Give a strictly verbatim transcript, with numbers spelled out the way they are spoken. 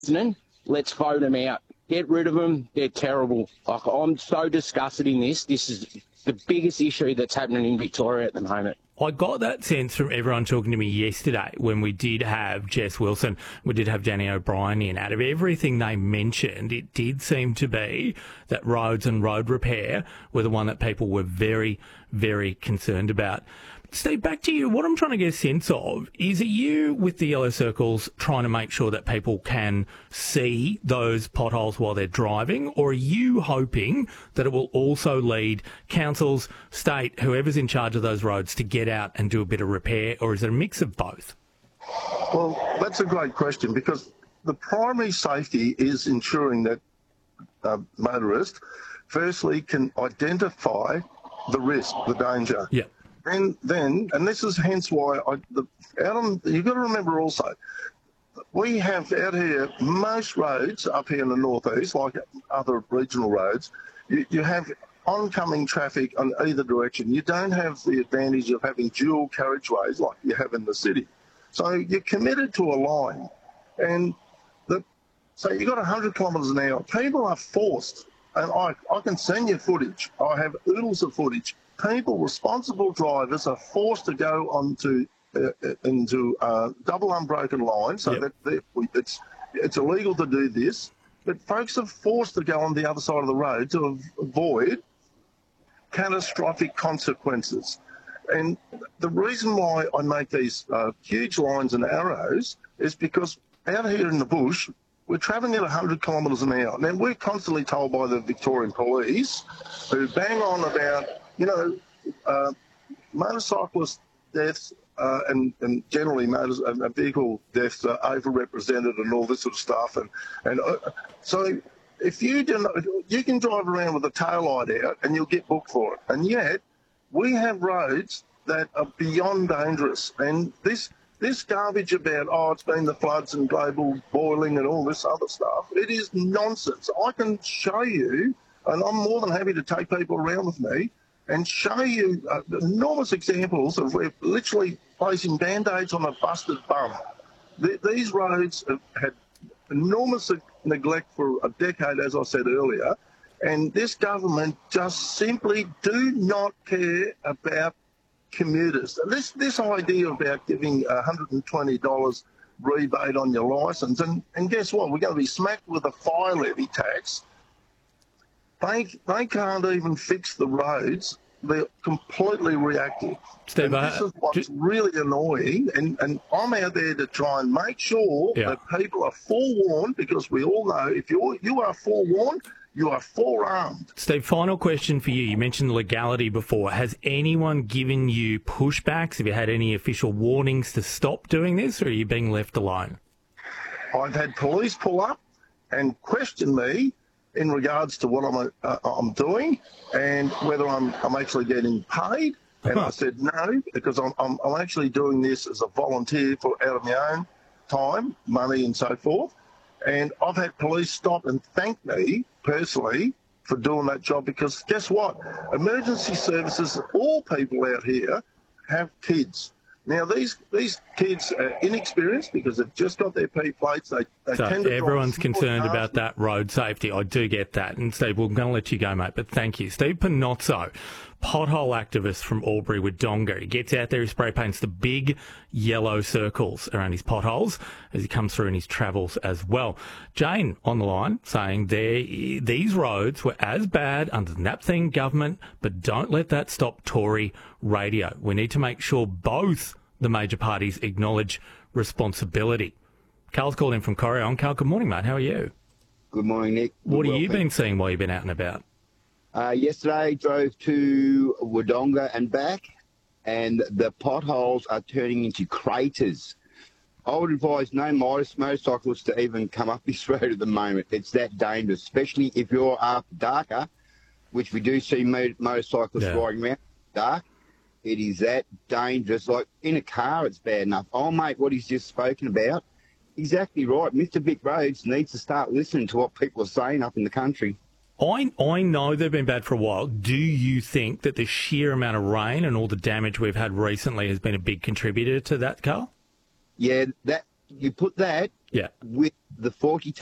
listening, let's vote them out. Get rid of them. They're terrible. Like, I'm so disgusted in this. This is the biggest issue that's happening in Victoria at the moment. I got that sense from everyone talking to me yesterday when we did have Jess Wilson, we did have Danny O'Brien in. Out of everything they mentioned, it did seem to be that roads and road repair were the one that people were very, very concerned about. Steve, back to you. What I'm trying to get a sense of is, are you, with the yellow circles, trying to make sure that people can see those potholes while they're driving, or are you hoping that it will also lead councils, state, whoever's in charge of those roads to get out and do a bit of repair, or is it a mix of both? Well, that's a great question, because the primary safety is ensuring that uh, motorists, firstly, can identify the risk, the danger. Yeah. And then, and this is hence why I, the, out on, you've got to remember also, we have out here, most roads up here in the northeast, like other regional roads, you, you have oncoming traffic on either direction. You don't have the advantage of having dual carriageways like you have in the city. So you're committed to a line. And the, so you've got one hundred kilometres an hour. People are forced, and I, I can send you footage. I have oodles of footage. People, responsible drivers, are forced to go onto uh, into uh, double unbroken lines, so yep. that it's it's illegal to do this. But folks are forced to go on the other side of the road to avoid catastrophic consequences. And the reason why I make these uh, huge lines and arrows is because out here in the bush, we're travelling at one hundred kilometres an hour. Now, we're constantly told by the Victorian police, who bang on about, you know, uh, motorcyclist deaths uh, and, and generally motors, uh, vehicle deaths are overrepresented and all this sort of stuff. And, and uh, so if you do not, you can drive around with a taillight out and you'll get booked for it. And yet we have roads that are beyond dangerous. And this this garbage about, oh, it's been the floods and global boiling and all this other stuff, it is nonsense. I can show you, and I'm more than happy to take people around with me, and show you uh, enormous examples of where literally placing Band-Aids on a busted bum. The, these roads have had enormous neglect for a decade, as I said earlier, and this government just simply do not care about commuters. This this idea about giving one hundred twenty dollars rebate on your licence, and, and guess what? We're going to be smacked with a fire levy tax. They, they can't even fix the roads. They're completely reactive. Steve, and this is what's just really annoying, and, and I'm out there to try and make sure yeah. that people are forewarned, because we all know if you you are forewarned, you are forearmed. Steve, final question for you. You mentioned legality before. Has anyone given you pushbacks? Have you had any official warnings to stop doing this, or are you being left alone? I've had police pull up and question me in regards to what I'm uh, I'm doing and whether I'm I'm actually getting paid. And uh-huh. I said no, because I'm, I'm I'm actually doing this as a volunteer for out of my own time, money, and so forth. And I've had police stop and thank me personally for doing that job, because guess what? Emergency services, all people out here have kids. Now, these these kids are inexperienced because they've just got their P plates. They, they so tend to everyone's concerned cars. about that road safety. I do get that. And Steve, we're going to let you go, mate, but thank you. Steve Panozzo, pothole activist from Albury Wodonga. He gets out there, he spray paints the big yellow circles around his potholes as he comes through in his travels as well. Jane on the line saying there, these roads were as bad under the Napthine government, but don't let that stop Tory radio. We need to make sure both the major parties acknowledge responsibility. Carl's called in from Corrion. Carl, good morning, mate. How are you? Good morning, Nick. What good have well, you been seeing while you've been out and about? Uh, yesterday, drove to Wodonga and back, and the potholes are turning into craters. I would advise no motorcyclists to even come up this road at the moment. It's that dangerous, especially if you're after darker, which we do see motorcyclists yeah. riding around dark. It is that dangerous. Like in a car, it's bad enough. Oh, mate, what he's just spoken about, exactly right. Mister Vic Roads needs to start listening to what people are saying up in the country. I I know they've been bad for a while. Do you think that the sheer amount of rain and all the damage we've had recently has been a big contributor to that, Carl? Yeah, that you put that Yeah. with the forty